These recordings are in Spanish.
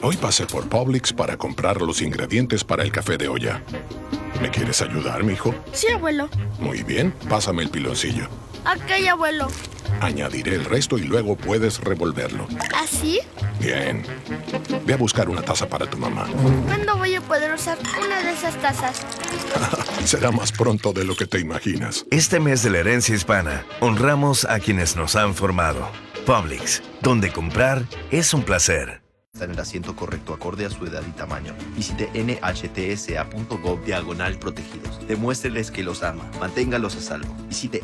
Hoy pasé por Publix para comprar los ingredientes para el café de olla. ¿Me quieres ayudar, mijo? Sí, abuelo. Muy bien, pásame el piloncillo. Ok, abuelo. Añadiré el resto y luego puedes revolverlo. ¿Así? Bien. Ve a buscar una taza para tu mamá. ¿Cuándo voy a poder usar una de esas tazas? Será más pronto de lo que te imaginas. Este mes de la herencia hispana, honramos a quienes nos han formado. Publix, donde comprar es un placer. En el asiento correcto acorde a su edad y tamaño. Visite nhtsa.gov/protegidos. Demuéstreles que los ama. Manténgalos a salvo. Visite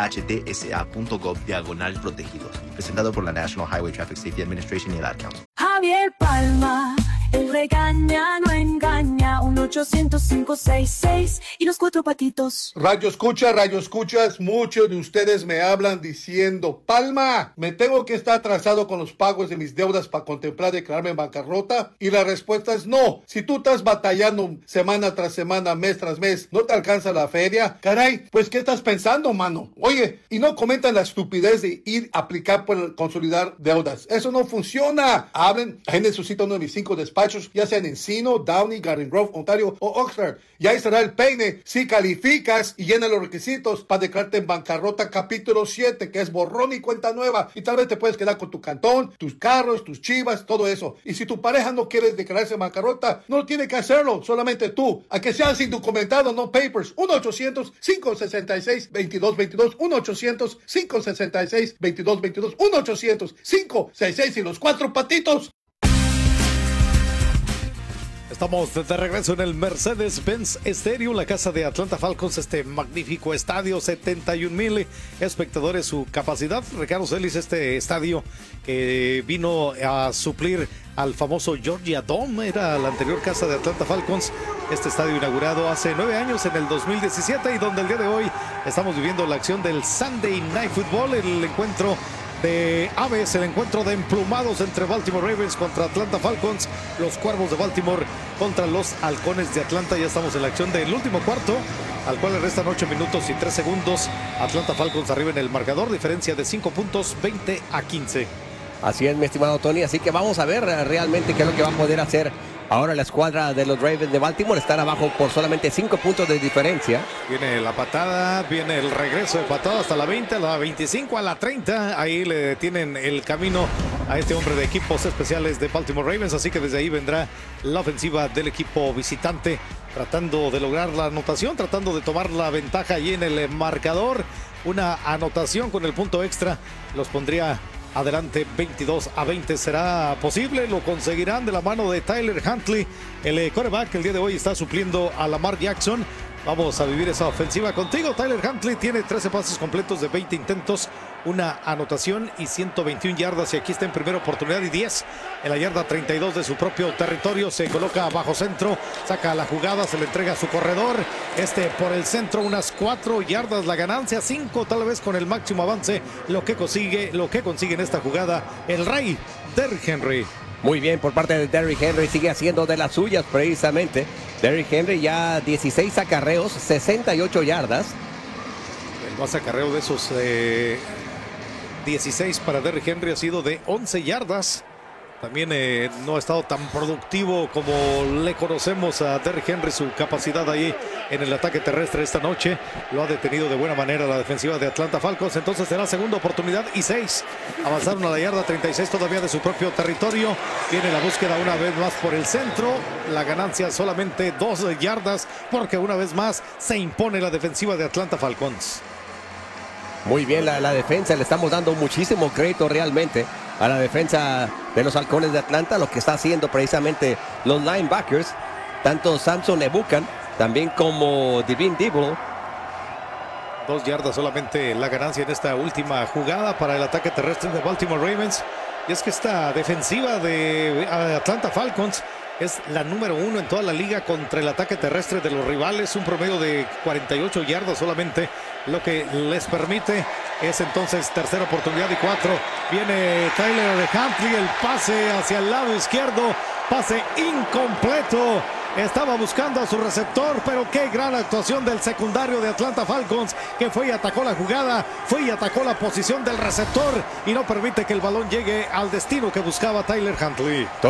nhtsa.gov/protegidos. Presentado por la National Highway Traffic Safety Administration y el Ad Council. Javier Palma, el regaña, no engaña. 1-800-566 y los 4 patitos. Radio escuchas, muchos de ustedes me hablan diciendo: Palma, me tengo que estar atrasado con los pagos de mis deudas para contemplar declararme en bancarrota. Y la respuesta es no. Si tú estás batallando semana tras semana, mes tras mes, no te alcanza la feria, caray, pues ¿qué estás pensando, mano? Oye, y no comentan la estupidez de ir a aplicar por consolidar deudas. Eso no funciona. Hablen, agenden su cita a uno de mis 5 despachos, ya sea en Encino, Downey, Garden Grove, Ontario o Oxford. Y ahí estará el peine si calificas y llena los requisitos para declararte en bancarrota capítulo 7, que es borrón y cuenta nueva. Y tal vez te puedes quedar con tu cantón, tus carros, tus chivas, todo eso. Y si tu pareja no quiere declararse en bancarrota, no tiene que hacerlo, solamente tú. A que sean indocumentado, no papers. 1-800-566-2222. 1-800-566-2222. 1-800-566 y los 4 patitos. Estamos de regreso en el Mercedes-Benz Stadium, la casa de Atlanta Falcons, este magnífico estadio, 71,000 espectadores su capacidad. Ricardo Celis, este estadio que vino a suplir al famoso Georgia Dome, era la anterior casa de Atlanta Falcons. Este estadio inaugurado hace 9 años, en el 2017, y donde el día de hoy estamos viviendo la acción del Sunday Night Football, el encuentro de aves, el encuentro de emplumados entre Baltimore Ravens contra Atlanta Falcons, los Cuervos de Baltimore contra los Halcones de Atlanta. Ya estamos en la acción del último cuarto, al cual le restan 8 minutos y 3 segundos. Atlanta Falcons arriba en el marcador, diferencia de 5 puntos, 20-15. Así es, mi estimado Tony, así que vamos a ver realmente qué es lo que va a poder hacer ahora la escuadra de los Ravens de Baltimore. Están abajo por solamente 5 puntos de diferencia. Viene la patada, viene el regreso de patada hasta la 20, a la 25, a la 30. Ahí le detienen el camino a este hombre de equipos especiales de Baltimore Ravens. Así que desde ahí vendrá la ofensiva del equipo visitante, tratando de lograr la anotación, tratando de tomar la ventaja ahí en el marcador. Una anotación con el punto extra los pondría adelante 22-20. ¿Será posible? ¿Lo conseguirán de la mano de Tyler Huntley? El quarterback el día de hoy está supliendo a Lamar Jackson. Vamos a vivir esa ofensiva contigo. Tyler Huntley tiene 13 pases completos de 20 intentos, una anotación y 121 yardas. Y aquí está en primera oportunidad y 10 en la yarda 32 de su propio territorio. Se coloca bajo centro, saca la jugada, se le entrega a su corredor. Por el centro, unas 4 yardas la ganancia, 5 tal vez con el máximo avance. Lo que consigue en esta jugada el rey Derrick Henry. Muy bien por parte de Derrick Henry, sigue haciendo de las suyas precisamente. Derrick Henry ya 16 acarreos, 68 yardas. El más acarreo de esos 16 para Derrick Henry ha sido de 11 yardas. También no ha estado tan productivo como le conocemos a Derrick Henry. Su capacidad ahí en el ataque terrestre esta noche lo ha detenido de buena manera la defensiva de Atlanta Falcons. Entonces será segunda oportunidad y 6. Avanzaron a la yarda 36 todavía de su propio territorio. Viene la búsqueda una vez más por el centro. La ganancia solamente 2 yardas, porque una vez más se impone la defensiva de Atlanta Falcons. Muy bien la defensa, le estamos dando muchísimo crédito realmente a la defensa de los Halcones de Atlanta, lo que está haciendo precisamente los linebackers, tanto Samson Ebukan, también como Divine Dibble. 2 yardas solamente la ganancia en esta última jugada para el ataque terrestre de Baltimore Ravens. Y es que esta defensiva de Atlanta Falcons es la número 1 en toda la liga contra el ataque terrestre de los rivales. Un promedio de 48 yardas solamente, lo que les permite es entonces tercera oportunidad y 4. Viene Tyler Huntley, el pase hacia el lado izquierdo, pase incompleto. Estaba buscando a su receptor, pero qué gran actuación del secundario de Atlanta Falcons, que fue y atacó la jugada, fue y atacó la posición del receptor y no permite que el balón llegue al destino que buscaba Tyler Huntley.